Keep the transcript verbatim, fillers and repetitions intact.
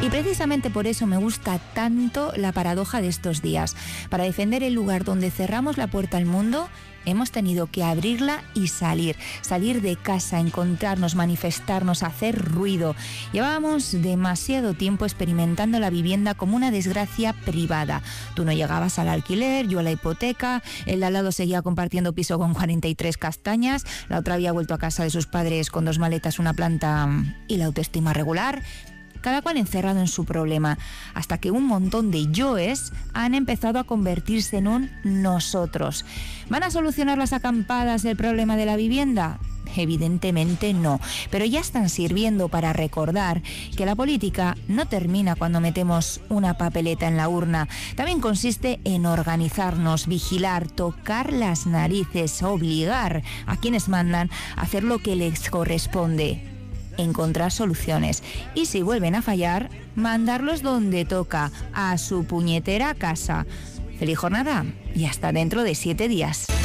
Y precisamente por eso me gusta tanto la paradoja de estos días. Para defender el lugar donde cerramos la puerta al mundo, hemos tenido que abrirla y salir. Salir de casa, encontrarnos, manifestarnos, hacer ruido. Llevábamos demasiado tiempo experimentando la vivienda como una desgracia privada. Tú no llegabas al alquiler, yo a la hipoteca, el de al lado seguía compartiendo piso con cuarenta y tres castañas, la otra había vuelto a casa de sus padres con dos maletas, una planta y la autoestima regular. Cada cual encerrado en su problema, hasta que un montón de yoes han empezado a convertirse en un nosotros. ¿Van a solucionar las acampadas el problema de la vivienda? Evidentemente no, pero ya están sirviendo para recordar que la política no termina cuando metemos una papeleta en la urna. También consiste en organizarnos, vigilar, tocar las narices, obligar a quienes mandan a hacer lo que les corresponde. Encontrar soluciones y si vuelven a fallar, mandarlos donde toca, a su puñetera casa. Feliz jornada y hasta dentro de siete días.